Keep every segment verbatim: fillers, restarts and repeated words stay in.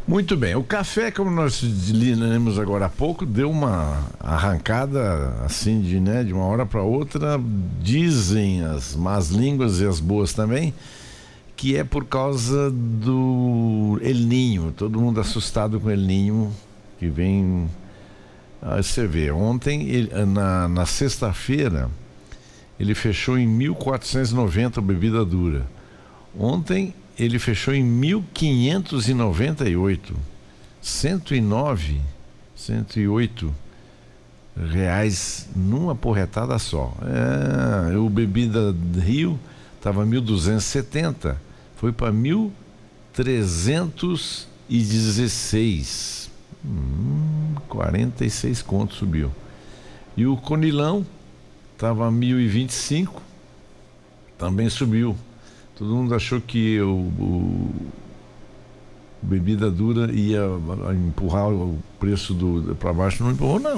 Muito bem, o café, como nós lemos agora há pouco, deu uma arrancada assim de, né, de uma hora para outra. Dizem as más línguas e as boas também que é por causa do El Niño. Todo mundo assustado com El Niño que vem. Ah, você vê, ontem ele, na, na sexta-feira ele fechou em mil quatrocentos e noventa bebida dura. Ontem ele fechou em mil quinhentos e noventa e oito, cento e nove, cento e oito reais numa porretada só. É, o Bebida Rio estava mil duzentos e setenta, foi para mil trezentos e dezesseis, hum, quarenta e seis contos subiu. E o Conilão estava mil e vinte e cinco, também subiu. Todo mundo achou que o, o bebida dura ia empurrar o preço do para baixo, não empurrou, não.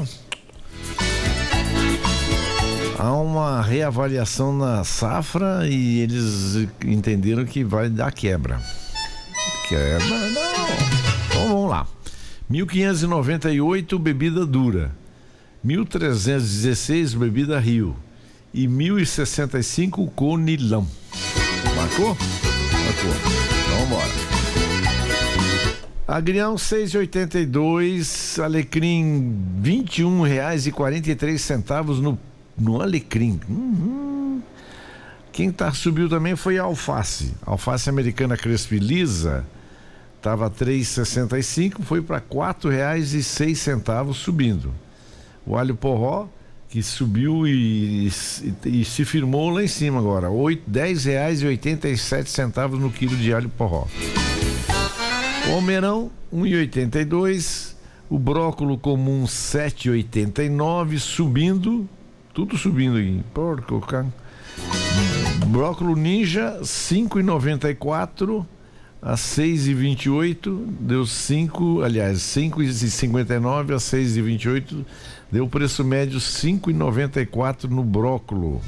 Há uma reavaliação na safra e eles entenderam que vai dar quebra. Quebra, não. Então vamos lá. mil quinhentos e noventa e oito bebida dura, mil trezentos e dezesseis bebida Rio e mil e sessenta e cinco Conilão. Marcou? Marcou. Então vamos embora. Agrião seis e oitenta e dois, alecrim vinte e um reais e quarenta e três centavos no, no alecrim. Uhum. Quem tá, subiu também foi a alface. Alface americana crespa e lisa estava três e sessenta e cinco, foi para quatro reais e seis centavos subindo. O alho porró que subiu e, e, e se firmou lá em cima agora, dez reais e oitenta e sete centavos no quilo de alho porró. O almeirão um e oitenta e dois, o brócolo comum sete e oitenta e nove, subindo, tudo subindo aqui. Porco, cara. Brócolo ninja cinco e noventa e quatro a seis e vinte e oito, deu cinco, aliás, cinco e cinquenta e nove a seis e vinte e oito, deu preço médio cinco e noventa e quatro no brócolo.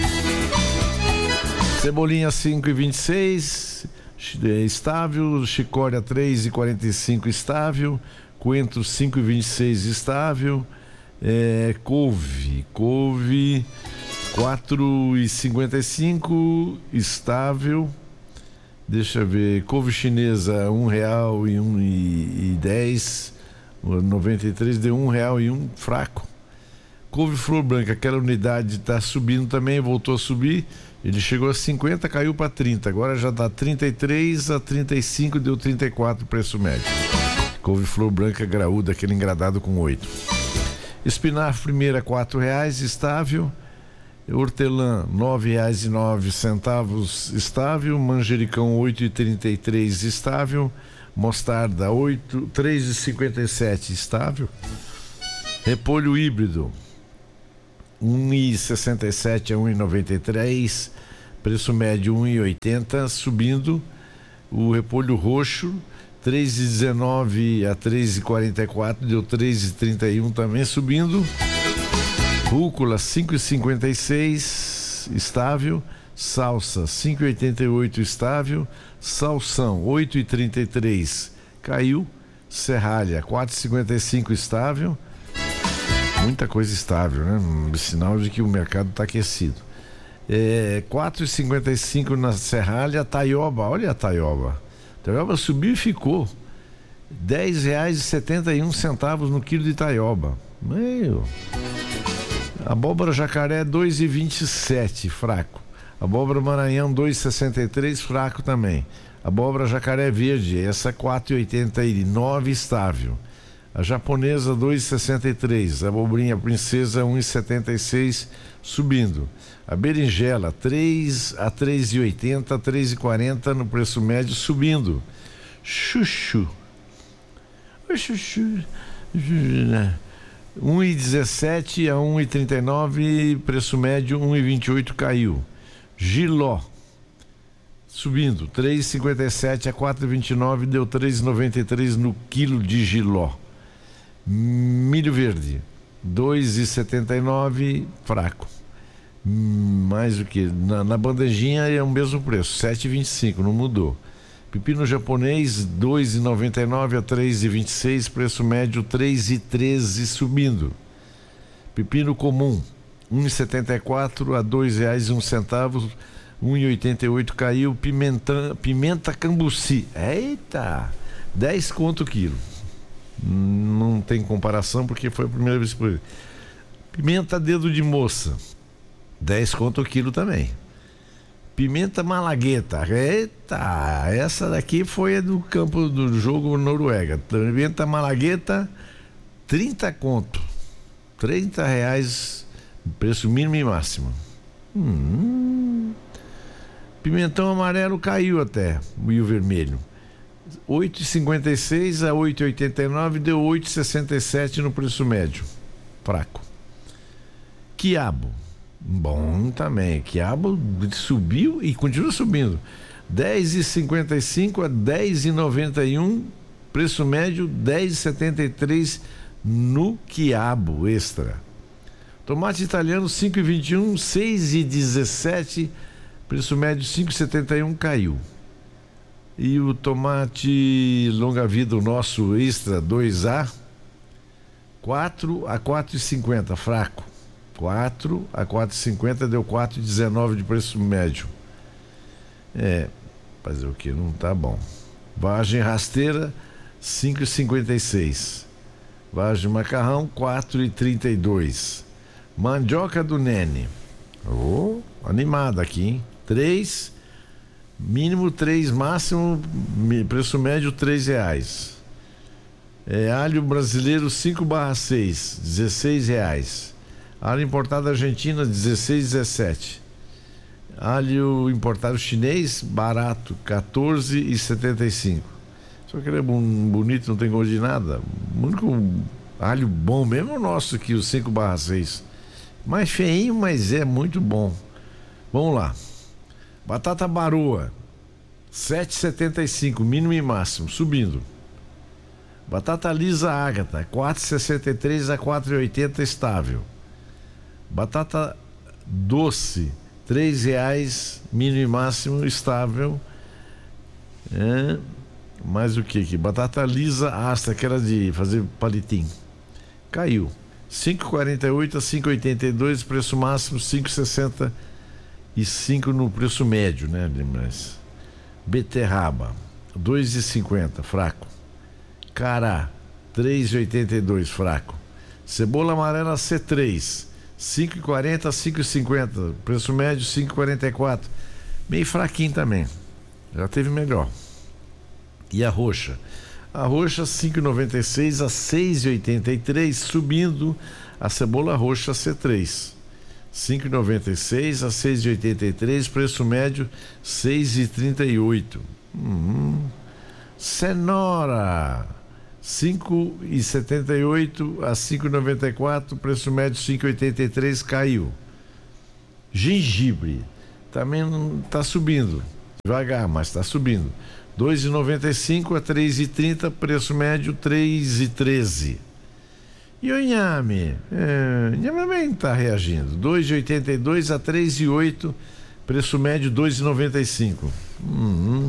Cebolinha cinco e vinte e seis, estável. Chicória três e quarenta e cinco, estável. Coentro cinco e vinte e seis, estável. É, couve, couve quatro e cinquenta e cinco, estável. Deixa eu ver, couve chinesa um real e um e dez, noventa e três, deu um real e um, fraco. Couve flor branca, aquela unidade está subindo também, voltou a subir. Ele chegou a cinquenta, caiu para trinta, agora já dá trinta e três a trinta e cinco, deu trinta e quatro preço médio. Couve flor branca graúda, aquele engradado com oito. Espinafre primeira quatro reais, estável. Hortelã nove reais e nove centavos, estável. Manjericão oito e trinta e três, estável. Mostarda oito, três e cinquenta e sete, estável. Repolho híbrido um e sessenta e sete a um e noventa e três, preço médio um e oitenta, subindo. O repolho roxo três e dezenove a três e quarenta e quatro, deu três e trinta e um também, subindo. Rúcula cinco e cinquenta e seis, estável. Salsa cinco e oitenta e oito, estável. Salsão oito e trinta e três, caiu. Serralha quatro e cinquenta e cinco, estável. Muita coisa estável, né? Um sinal de que o mercado está aquecido. É, quatro e cinquenta e cinco na serralha. Taioba, olha a taioba. Taioba subiu e ficou dez reais e setenta e um centavos no quilo de taioba. Meu. Abóbora jacaré dois e vinte e sete, fraco. Abóbora Maranhão dois e sessenta e três, fraco também. Abóbora jacaré verde, essa quatro e oitenta e nove, estável. A japonesa dois e sessenta e três, a abobrinha princesa um e setenta e seis, subindo. A berinjela três a três e oitenta, três e quarenta no preço médio, subindo. Chuchu. O chuchu. um e dezessete a um e trinta e nove, preço médio um e vinte e oito, caiu. Giló subindo, três e cinquenta e sete a quatro e vinte e nove, deu três e noventa e três no quilo de Giló. Milho verde dois e setenta e nove, fraco. Mais o que? Na, na bandejinha é o mesmo preço, sete e vinte e cinco, não mudou. Pepino japonês dois reais e noventa e nove a três reais e vinte e seis, preço médio três reais e treze subindo. Pepino comum um real e setenta e quatro a dois reais e um centavo, um real e oitenta e oito caiu. Pimenta, pimenta cambuci, eita, dez conto o quilo. Não tem comparação porque foi a primeira vez por ele. Pimenta dedo de moça, dez conto o quilo também. Pimenta malagueta, eita, essa daqui foi a do campo do jogo Noruega. Pimenta malagueta, trinta conto, trinta reais, preço mínimo e máximo. Hum. Pimentão amarelo caiu até, e o vermelho, oito reais e cinquenta e seis a oito reais e oitenta e nove, deu oito reais e sessenta e sete no preço médio, fraco. Quiabo, bom também, quiabo subiu e continua subindo, dez reais e cinquenta e cinco a dez reais e noventa e um, preço médio dez reais e setenta e três no quiabo extra. Tomate italiano cinco reais e vinte e um, seis reais e dezessete, preço médio cinco reais e setenta e um, caiu. E o tomate longa vida, o nosso extra dois A, quatro a quatro reais e cinquenta, fraco. quatro a quatro reais e cinquenta, deu quatro reais e dezenove de preço médio. É, fazer o que? Não tá bom. Vagem rasteira cinco reais e cinquenta e seis. Vagem macarrão quatro reais e trinta e dois. Mandioca do Nene, oh, animada aqui, hein? três, mínimo três, máximo preço médio três reais. É, alho brasileiro cinco barra seis, dezesseis reais. Alho importado Argentina dezesseis, dezessete. Alho importado chinês barato quatorze e setenta e cinco. Só que ele é bonito, não tem gosto de nada. O único alho bom mesmo é o nosso aqui, o cinco barra seis. Mais feinho, mas é muito bom. Vamos lá. Batata baroa sete reais e setenta e cinco, mínimo e máximo, subindo. Batata lisa Ágata quatro reais e sessenta e três a quatro reais e oitenta, estável. Batata doce três reais, mínimo e máximo, estável. É, mais o que aqui? Batata lisa Astra, que era de fazer palitinho, caiu cinco reais e quarenta e oito a cinco reais e oitenta e dois, preço máximo cinco reais e sessenta e cinco no preço médio, né? Mas beterraba dois reais e cinquenta, fraco. Cará três reais e oitenta e dois, fraco. Cebola amarela C três cinco reais e quarenta a cinco reais e cinquenta, preço médio cinco reais e quarenta e quatro, meio fraquinho também, já teve melhor. E a roxa? A roxa cinco reais e noventa e seis a seis reais e oitenta e três, subindo. A cebola roxa C três cinco reais e noventa e seis a seis reais e oitenta e três, preço médio seis reais e trinta e oito. Hum. Cenoura cinco reais e setenta e oito a cinco reais e noventa e quatro, preço médio cinco reais e oitenta e três, caiu. Gengibre também não está subindo, devagar, mas está subindo. dois reais e noventa e cinco a três reais e trinta, preço médio três reais e treze. E o inhame? É, o inhame também está reagindo. dois reais e oitenta e dois a três reais e oito, preço médio dois reais e noventa e cinco. Uhum.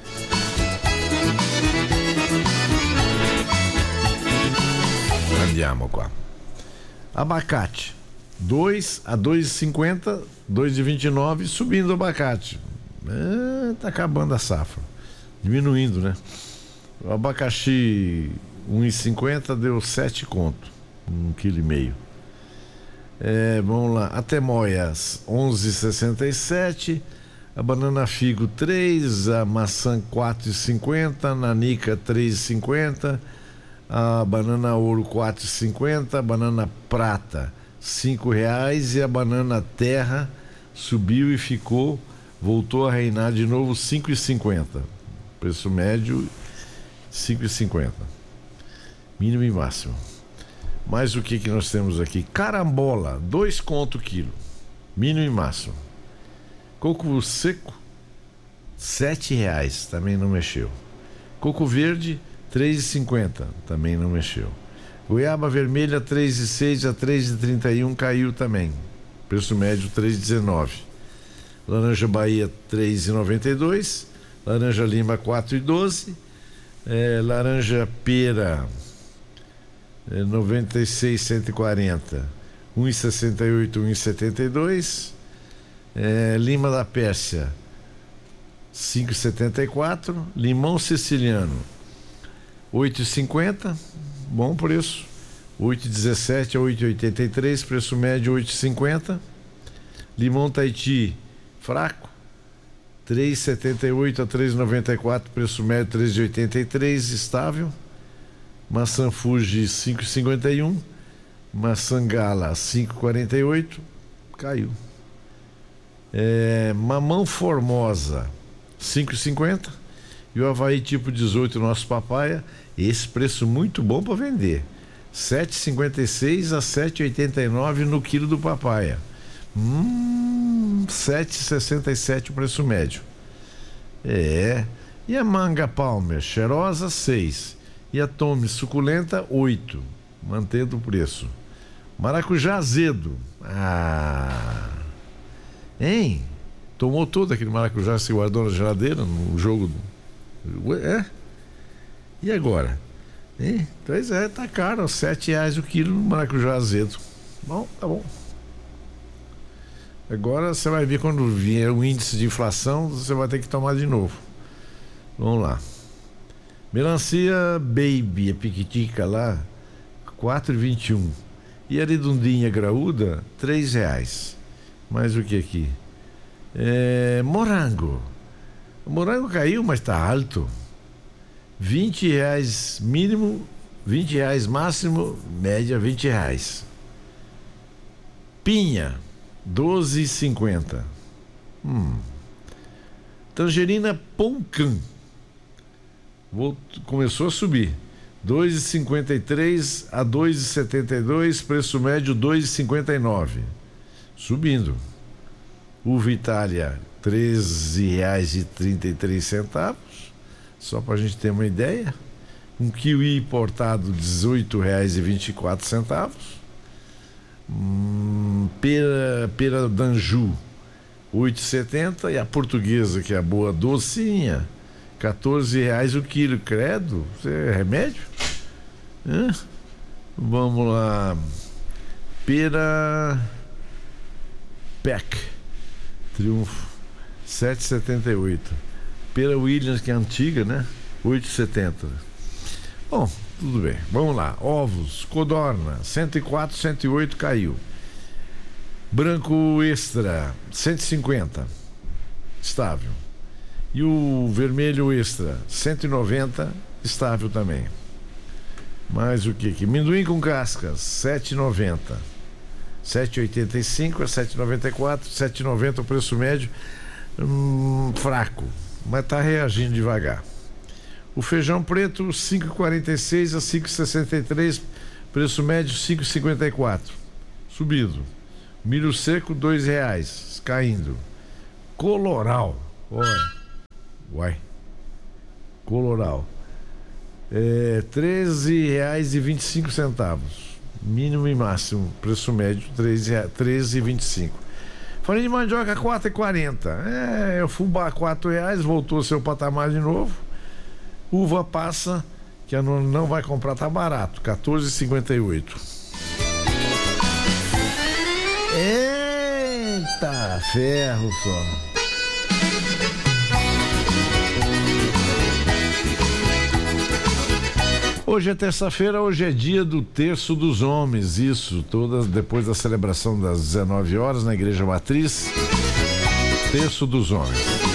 Andiamo qua. Abacate dois a dois reais e cinquenta, dois reais e vinte e nove, subindo o abacate. É, tá acabando a safra, diminuindo, né? O abacaxi um real e cinquenta deu sete conto, um quilo e meio. É, vamos lá, até moias onze reais e sessenta e sete, a banana figo três, a maçã quatro reais e cinquenta, a nanica três reais e cinquenta, a banana ouro quatro reais e cinquenta, a banana prata cinco reais e a banana terra subiu e ficou, voltou a reinar de novo cinco reais e cinquenta, preço médio cinco reais e cinquenta, mínimo e máximo. Mas o que que nós temos aqui? Carambola dois conto quilo, mínimo e máximo. Coco seco sete reais, também não mexeu. Coco verde três reais e cinquenta, também não mexeu. Goiaba vermelha três reais e seis a três reais e trinta e um, caiu também, preço médio três reais e dezenove. Laranja Bahia três reais e noventa e dois, Laranja lima quatro e doze. É, laranja pera é, noventa e seis, cento e quarenta, um e sessenta e oito, um e setenta e dois. É, lima da Pérsia cinco e setenta e quatro. Limão siciliano oito e cinquenta, bom preço. Oito e dezessete a oito e oitenta e três, preço médio oito e cinquenta. Limão Tahiti fraco três e setenta e oito a três e noventa e quatro, preço médio três e oitenta e três, estável. Maçã Fuji cinco e cinquenta e um. Maçã Gala cinco e quarenta e oito, caiu. É, mamão Formosa cinco e cinquenta. E o Havaí tipo dezoito, nosso papaya, esse preço muito bom para vender, sete e cinquenta e seis a sete e oitenta e nove no quilo do papaya. Hum, sete e sessenta e sete o preço médio. É. E a manga Palmer cheirosa seis. E a Tome suculenta oito, mantendo o preço. Maracujá azedo. Ah. Hein? Tomou todo aquele maracujá, se guardou na geladeira no jogo do... É? E agora? Hein? Pois é, tá caro, sete reais o quilo no maracujá azedo. Bom, tá bom. Agora você vai ver quando vier o índice de inflação, você vai ter que tomar de novo. Vamos lá. Melancia Baby, a piquitica lá, quatro e vinte e um. E a redondinha graúda, três reais. Mais o que aqui? É, morango. O morango caiu, mas tá alto. vinte reais mínimo, vinte reais máximo, média vinte reais. Pinha, doze e cinquenta. Hum. Tangerina Poncan. Vou, começou a subir. dois e cinquenta e três a dois e setenta e dois, preço médio dois e cinquenta e nove. Subindo. Uva Itália, treze reais e trinta e três centavos. Só para a gente ter uma ideia. Um kiwi importado, dezoito reais e vinte e quatro centavos. Hum, pera, pera d'Anjou, oito e setenta. E a portuguesa, que é a boa docinha, quatorze reais o quilo. Credo, isso é remédio? Hã? Vamos lá. Pera Peck Triunfo, sete e setenta e oito. Pera Williams, que é antiga, né? oito e setenta. Bom, tudo bem. Vamos lá. Ovos, Codorna, cento e quatro, cento e oito, caiu. Branco Extra, cento e cinquenta, estável. E o vermelho Extra, cento e noventa, estável também. Mais o que aqui? Minduim com cascas, sete e noventa. sete e oitenta e cinco a sete e noventa e quatro, sete e noventa o preço médio. Hum, fraco, mas tá reagindo devagar. O feijão preto, cinco e quarenta e seis a cinco e sessenta e três, preço médio cinco e cinquenta e quatro, subido. Milho seco, dois reais, caindo. Coloral, olha, uai, Coloral, é, treze reais e vinte e cinco centavos, mínimo e máximo, preço médio treze e vinte e cinco. Farinha de mandioca, quatro e quarenta. É, o fubá, quatro reais, voltou ao seu patamar de novo. Uva passa, que não, não vai comprar, tá barato, quatorze e cinquenta e oito. Eita, ferro só. Hoje é terça-feira, hoje é dia do Terço dos Homens, isso, todas depois da celebração das dezenove horas na Igreja Matriz, Terço dos Homens.